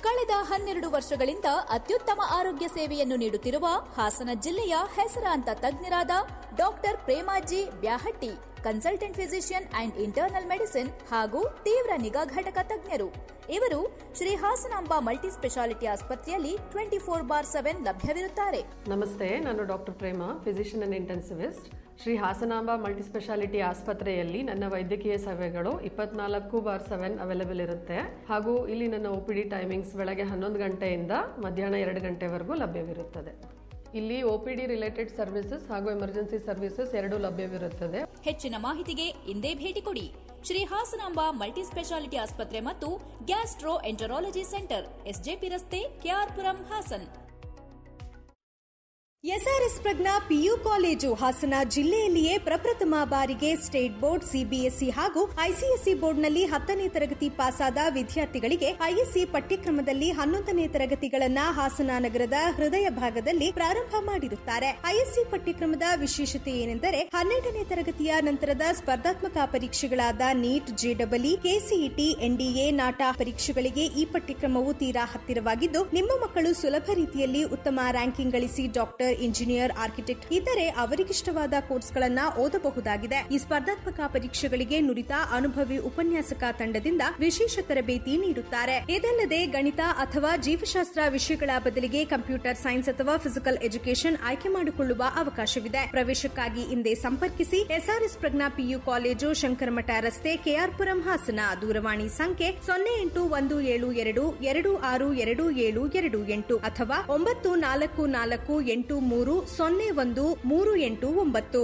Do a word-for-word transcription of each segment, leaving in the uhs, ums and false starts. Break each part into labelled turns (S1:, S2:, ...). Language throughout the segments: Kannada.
S1: ಕಳೆದ ಹನ್ನೆರಡು ವರ್ಷಗಳಿಂದ ಅತ್ಯುತ್ತಮ ಆರೋಗ್ಯ ಸೇವೆಯನ್ನು ನೀಡುತ್ತಿರುವ ಹಾಸನ ಜಿಲ್ಲೆಯ ಹೆಸರಾಂತ ತಜ್ಞರಾದ doctor Premaji Byahatti, consultant physician and internal medicine ಹಾಗೂ ತೀವ್ರ ನಿಗಾ ಘಟಕ ತಜ್ಞರು. ಇವರು ಶ್ರೀ ಹಾಸನಾಂಬ ಮಲ್ಟಿ ಸ್ಪೆಷಾಲಿಟಿ ಆಸ್ಪತ್ರೆಯಲ್ಲಿ ಟ್ವೆಂಟಿ ಫೋರ್ ಬಾರ್ ಸೆವೆನ್ ಲಭ್ಯವಿರುತ್ತಾರೆ.
S2: ನಮಸ್ತೆ, ನಾನು doctor Prema, physician and intensivist. Shri Hasanamba multi speciality ಆಸ್ಪತ್ರೆಯಲ್ಲಿ ನನ್ನ ವೈದ್ಯಕೀಯ ಸೇವೆಗಳು ಇಪ್ಪತ್ನಾಲ್ಕು ಬಾರ್ ಸೆವೆನ್ ಅವೈಲೇಬಲ್ ಇರುತ್ತೆ. ಹಾಗೂ ಇಲ್ಲಿ ನನ್ನ ಒ ಪಿ ಡಿ ಟೈಮಿಂಗ್ಸ್ ಬೆಳಗ್ಗೆ ಹನ್ನೊಂದು ಗಂಟೆಯಿಂದ ಮಧ್ಯಾಹ್ನ ಎರಡು ಗಂಟೆವರೆಗೂ ಲಭ್ಯವಿರುತ್ತದೆ. ಇಲ್ಲಿ O P D related services ಹಾಗೂ ಎಮರ್ಜೆನ್ಸಿ ಸರ್ವಿಸಸ್ ಎರಡೂ ಲಭ್ಯವಿರುತ್ತದೆ.
S1: ಹೆಚ್ಚಿನ ಮಾಹಿತಿಗೆ ಇಂದೇ ಭೇಟಿ ಕೊಡಿ. ಶ್ರೀ ಹಾಸನಾಂಬ ಮಲ್ಟಿ ಸ್ಪೆಷಾಲಿಟಿ ಆಸ್ಪತ್ರೆ ಮತ್ತು ಗ್ಯಾಸ್ಟ್ರೋ ಎಂಟರಾಲಜಿ ಸೆಂಟರ್, ಎಸ್ಜೆಪಿ ರಸ್ತೆ, ಕೆಆರ್ಪುರಂ, ಹಾಸನ್.
S3: ಎಸ್ಆರ್ಎಸ್ ಪ್ರಜ್ಞಾ ಪಿಯು ಕಾಲೇಜು ಹಾಸನ ಜಿಲ್ಲೆಯಲ್ಲಿಯೇ ಪ್ರಪ್ರಥಮ ಬಾರಿಗೆ ಸ್ಟೇಟ್ ಬೋರ್ಡ್, ಸಿಬಿಎಸ್ಇ ಹಾಗೂ ಐಸಿಎಸ್ಇ ಬೋರ್ಡ್ನಲ್ಲಿ ಹತ್ತನೇ ತರಗತಿ ಪಾಸಾದ ವಿದ್ಯಾರ್ಥಿಗಳಿಗೆ ಐಎಸ್ಸಿ ಪಠ್ಯಕ್ರಮದಲ್ಲಿ ಹನ್ನೊಂದನೇ ತರಗತಿಗಳನ್ನ ಹಾಸನ ನಗರದ ಹೃದಯ ಭಾಗದಲ್ಲಿ ಪ್ರಾರಂಭ ಮಾಡಿರುತ್ತಾರೆ. ಐಎಸ್ಸಿ ಪಠ್ಯಕ್ರಮದ ವಿಶೇಷತೆ ಏನೆಂದರೆ ಹನ್ನೆರಡನೇ ತರಗತಿಯ ನಂತರದ ಸ್ಪರ್ಧಾತ್ಮಕ ಪರೀಕ್ಷೆಗಳಾದ ನೀಟ್, ಜೆಡಬ್ಲ್ಇ, ಕೆಸಿಇಟಿ, ಎನ್ಡಿಎ, ನಾಟಾ ಪರೀಕ್ಷೆಗಳಿಗೆ ಈ ಪಠ್ಯಕ್ರಮವು ತೀರಾ ಹತ್ತಿರವಾಗಿದ್ದು ನಿಮ್ಮ ಮಕ್ಕಳು ಸುಲಭ ರೀತಿಯಲ್ಲಿ ಉತ್ತಮ ರ್ಯಾಂಕಿಂಗ್ ಗಳಿಸಿ ಡಾಕ್ಟರ್, ಇಂಜಿನಿಯರ್, ಆರ್ಕಿಟೆಕ್ಟ್ ಇತರೆ ಅವರಿಗಿಷ್ಟವಾದ ಕೋರ್ಸ್ಗಳನ್ನ ಓದಬಹುದಾಗಿದೆ. ಈ ಸ್ಪರ್ಧಾತ್ಮಕ ಪರೀಕ್ಷೆಗಳಿಗೆ ನುರಿತ ಅನುಭವಿ ಉಪನ್ಯಾಸಕ ತಂಡದಿಂದ ವಿಶೇಷ ತರಬೇತಿ ನೀಡುತ್ತಾರೆ. ಇದಲ್ಲದೆ ಗಣಿತ ಅಥವಾ ಜೀವಶಾಸ್ತ್ರ ವಿಷಯಗಳ ಬದಲಿಗೆ ಕಂಪ್ಯೂಟರ್ ಸೈನ್ಸ್ ಅಥವಾ ಫಿಸಿಕಲ್ ಎಜುಕೇಷನ್ ಆಯ್ಕೆ ಮಾಡಿಕೊಳ್ಳುವ ಅವಕಾಶವಿದೆ. ಪ್ರವೇಶಕ್ಕಾಗಿ ಹಿಂದೆ ಸಂಪರ್ಕಿಸಿ. ಎಸ್ಆರ್ಎಸ್ ಪ್ರಜ್ಞಾ ಪಿಯು ಕಾಲೇಜು, ಶಂಕರಮಠ ರಸ್ತೆ, ಕೆಆರ್ಪುರಂ, ಹಾಸನ. ದೂರವಾಣಿ ಸಂಖ್ಯೆ ಸೊನ್ನೆ ಎಂಟು ಒಂದು ಏಳು ಎರಡು ಎರಡು ಆರು ಎರಡು ಏಳು ಎರಡು ಎಂಟು ಅಥವಾ ಒಂಬತ್ತು ನಾಲ್ಕು ನಾಲ್ಕು ಎಂಟು ಮೂರು ಸೊನ್ನೆ ಒಂದು ಮೂರು ಎಂಟು ಒಂಬತ್ತು.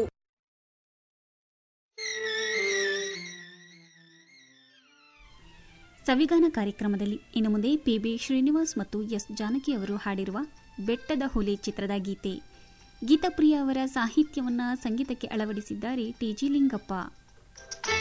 S4: ಸವಿಗಾನ ಕಾರ್ಯಕ್ರಮದಲ್ಲಿ ಇನ್ನು ಮುಂದೆ ಪಿಬಿ ಶ್ರೀನಿವಾಸ್ ಮತ್ತು ಎಸ್ ಜಾನಕಿ ಅವರು ಹಾಡಿರುವ ಬೆಟ್ಟದ ಹುಲಿ ಚಿತ್ರದ ಗೀತೆ. ಗೀತಪ್ರಿಯ ಅವರ ಸಾಹಿತ್ಯವನ್ನ ಸಂಗೀತಕ್ಕೆ ಅಳವಡಿಸಿದ್ದಾರೆ ಟಿಜಿ ಲಿಂಗಪ್ಪ.